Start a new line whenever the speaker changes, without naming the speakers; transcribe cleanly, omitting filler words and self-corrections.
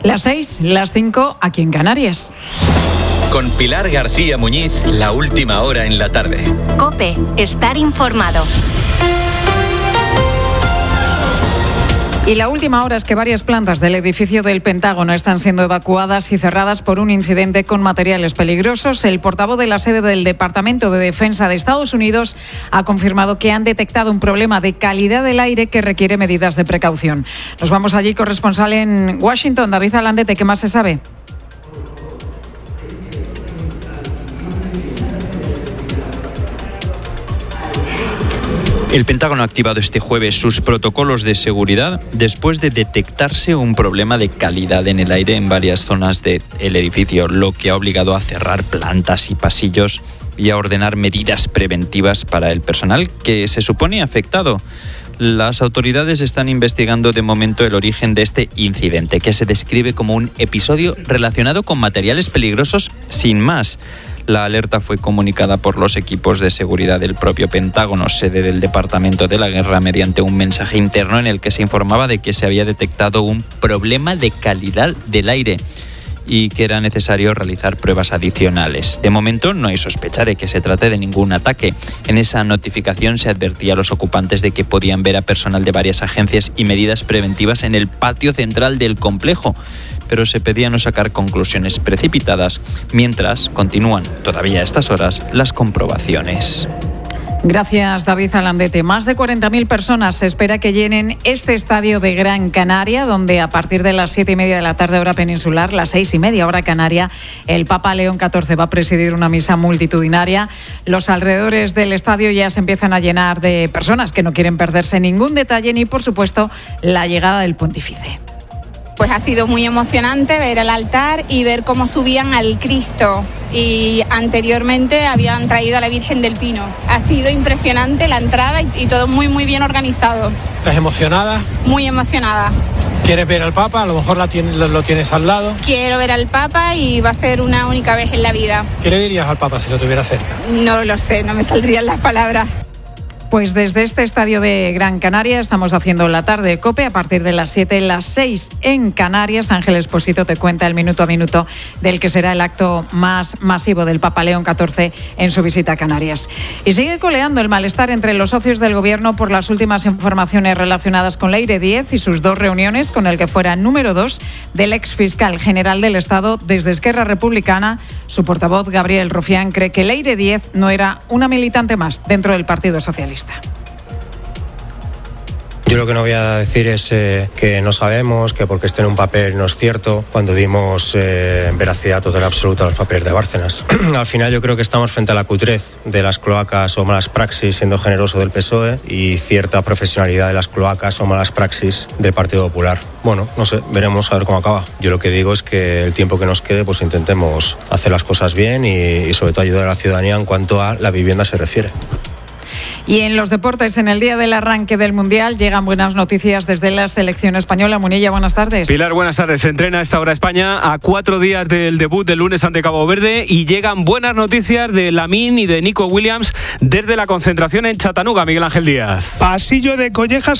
Las 6, las 5, aquí en Canarias.
Con Pilar García Muñiz, la última hora en la tarde.
COPE, estar informado.
Y la última hora es que varias plantas del edificio del Pentágono están siendo evacuadas y cerradas por un incidente con materiales peligrosos. El portavoz de la sede del Departamento de Defensa de Estados Unidos ha confirmado que han detectado un problema de calidad del aire que requiere medidas de precaución. Nos vamos allí, corresponsal en Washington, David Alandete, ¿qué más se sabe?
El Pentágono ha activado este jueves sus protocolos de seguridad después de detectarse un problema de calidad en el aire en varias zonas del edificio, lo que ha obligado a cerrar plantas y pasillos y a ordenar medidas preventivas para el personal que se supone afectado. Las autoridades están investigando de momento el origen de este incidente, que se describe como un episodio relacionado con materiales peligrosos sin más. La alerta fue comunicada por los equipos de seguridad del propio Pentágono, sede del Departamento de la Guerra, mediante un mensaje interno en el que se informaba de que se había detectado un problema de calidad del aire y que era necesario realizar pruebas adicionales. De momento no hay sospecha de que se trate de ningún ataque. En esa notificación se advertía a los ocupantes de que podían ver a personal de varias agencias y medidas preventivas en el patio central del complejo, pero se pedía no sacar conclusiones precipitadas, mientras continúan todavía a estas horas las comprobaciones.
Gracias, David Alandete. Más de 40.000 personas se espera que llenen este estadio de Gran Canaria, donde a partir de las 7:30 de la tarde, hora peninsular, las 6:30 hora canaria, el Papa León XIV va a presidir una misa multitudinaria. Los alrededores del estadio ya se empiezan a llenar de personas que no quieren perderse ningún detalle ni, por supuesto, la llegada del pontífice.
Pues ha sido muy emocionante ver el altar y ver cómo subían al Cristo, y anteriormente habían traído a la Virgen del Pino. Ha sido impresionante la entrada y todo muy bien organizado.
¿Estás emocionada?
Muy emocionada.
¿Quieres ver al Papa? A lo mejor lo tienes al lado.
Quiero ver al Papa y va a ser una única vez en la vida.
¿Qué le dirías al Papa si lo tuviera cerca?
No lo sé, no me saldrían las palabras.
Pues desde este estadio de Gran Canaria estamos haciendo la tarde de COPE a partir de las 7, las 6 en Canarias. Ángel Expósito te cuenta el minuto a minuto del que será el acto más masivo del Papa León XIV en su visita a Canarias. Y sigue coleando el malestar entre los socios del Gobierno por las últimas informaciones relacionadas con Leire Díez y sus 2 reuniones con el que fuera número 2 del exfiscal general del Estado desde Esquerra Republicana. Su portavoz, Gabriel Rufián, cree que Leire Díez no era una militante más dentro del Partido Socialista.
Yo lo que no voy a decir es que no sabemos, que porque esté en un papel no es cierto, cuando dimos veracidad total absoluta a los papeles de Bárcenas. Al final yo creo que estamos frente a la cutrez de las cloacas o malas praxis, siendo generoso, del PSOE, y cierta profesionalidad de las cloacas o malas praxis del Partido Popular. Bueno, no sé, veremos a ver cómo acaba. Yo lo que digo es que el tiempo que nos quede, pues intentemos hacer las cosas bien y sobre todo ayudar a la ciudadanía en cuanto a la vivienda se refiere.
Y en los deportes, en el día del arranque del Mundial, llegan buenas noticias desde la selección española. Munilla, buenas tardes.
Pilar, buenas tardes. Se entrena a esta hora España a 4 días del debut del lunes ante Cabo Verde y llegan buenas noticias de Lamine y de Nico Williams desde la concentración en Chattanooga. Miguel Ángel Díaz.
Pasillo de Collejas